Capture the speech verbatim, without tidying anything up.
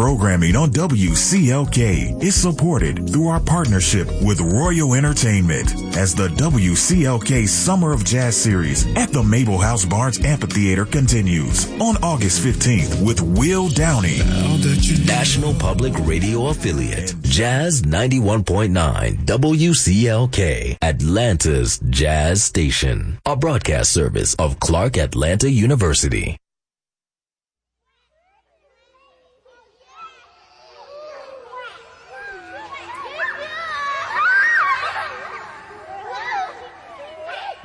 programming on W C L K is supported through our partnership with Royal Entertainment as the W C L K Summer of Jazz Series at the Mabel House Barnes Amphitheater continues on August fifteenth with Will Downey. National Public Radio affiliate, Jazz ninety-one point nine W C L K, Atlanta's Jazz Station, a broadcast service of Clark Atlanta University.